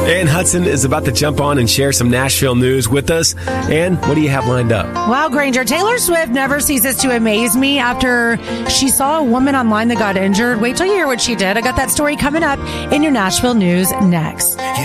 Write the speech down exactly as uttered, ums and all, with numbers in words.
Ann Hudson is about to jump on and share some Nashville news with us. Ann, what do you have lined up? Wow, Granger, Taylor Swift never ceases to amaze me after she saw a woman online that got injured. Wait till you hear what she did. I got that story coming up in your Nashville news next.